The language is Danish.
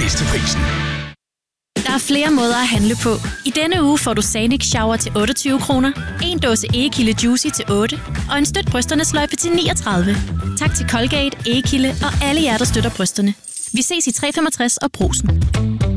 bedste prisen. Der er flere måder at handle på. I denne uge får du Sanic Shower til 28 kroner, en dåse Egekilde Juicy til 8 og en støt brysterne sløjfe til 39. Tak til Colgate, Egekilde og alle jer, der støtter brysterne. Vi ses i 365 og Brugsen.